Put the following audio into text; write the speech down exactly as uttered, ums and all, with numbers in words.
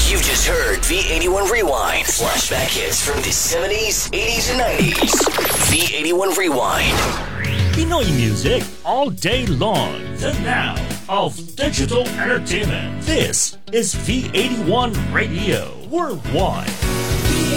You just heard V eighty-one Rewind. Flashback hits from the seventies, eighties, and nineties. V eighty-one Rewind. Pinoy music all day long. The now of digital entertainment. This is V eighty-one Radio Worldwide.